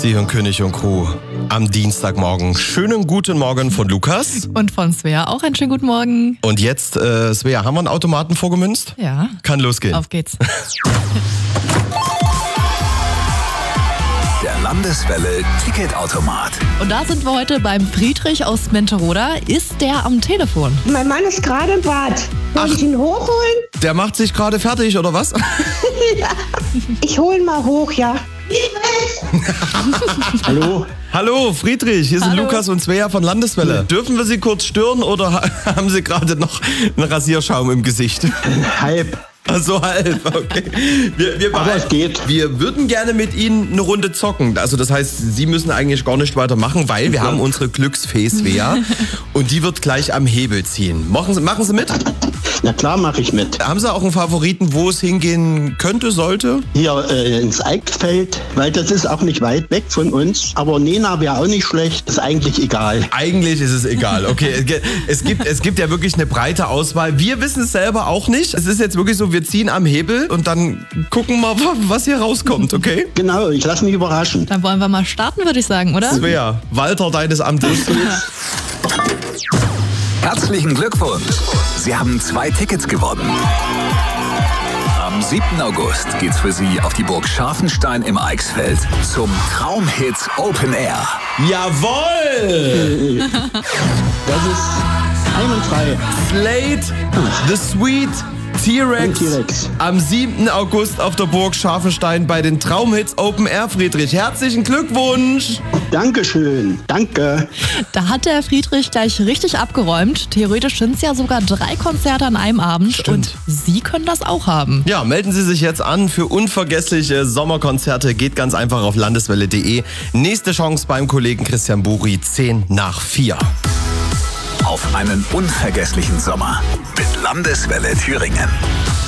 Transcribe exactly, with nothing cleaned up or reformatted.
Sie hören König und Crew am Dienstagmorgen. Schönen guten Morgen von Lukas. Und von Svea auch einen schönen guten Morgen. Und jetzt, äh, Svea, haben wir einen Automaten vorgemünzt? Ja. Kann losgehen. Auf geht's. Der Landeswelle Ticketautomat. Und da sind wir heute beim Friedrich aus Menteroda. Ist der am Telefon? Mein Mann ist gerade im Bad. Soll ich ihn hochholen? Der macht sich gerade fertig, oder was? Ja. Ich hole ihn mal hoch, ja. Hallo? Hallo, Friedrich, hier sind Hallo. Lukas und Svea von Landeswelle. Ja. Dürfen wir Sie kurz stören oder ha- haben Sie gerade noch einen Rasierschaum im Gesicht? Halb. Ach so, halb, okay. Wir, wir, Aber es geht. wir würden gerne mit Ihnen eine Runde zocken. Also das heißt, Sie müssen eigentlich gar nicht weitermachen, weil wir haben unsere Glücksfee Svea und die wird gleich am Hebel ziehen. Machen Sie, machen Sie mit? Na klar, mache ich mit. Haben Sie auch einen Favoriten, wo es hingehen könnte, sollte? Hier äh, ins Eichsfeld, weil das ist auch nicht weit weg von uns. Aber Nena wäre auch nicht schlecht, ist eigentlich egal. Eigentlich ist es egal, okay. Es gibt, es gibt ja wirklich eine breite Auswahl. Wir wissen es selber auch nicht. Es ist jetzt wirklich so, wir ziehen am Hebel und dann gucken wir, was hier rauskommt, okay? Genau, ich lasse mich überraschen. Dann wollen wir mal starten, würde ich sagen, oder? Svea, Walter deines Amtes. Herzlichen Glückwunsch. Sie haben zwei Tickets gewonnen. Am siebten August geht's für Sie auf die Burg Scharfenstein im Eichsfeld zum Traumhits Open Air. Jawohl! Das ist einwandfrei. Slate, The Sweet, T-Rex, T-Rex. am siebten August auf der Burg Scharfenstein bei den Traumhits Open Air, Friedrich. Herzlichen Glückwunsch! Dankeschön, danke. Da hat der Friedrich gleich richtig abgeräumt. Theoretisch sind es ja sogar drei Konzerte an einem Abend. Stimmt. Und Sie können das auch haben. Ja, melden Sie sich jetzt an für unvergessliche Sommerkonzerte. Geht ganz einfach auf landeswelle punkt de. Nächste Chance beim Kollegen Christian Buri, zehn nach vier. Auf einen unvergesslichen Sommer mit Landeswelle Thüringen.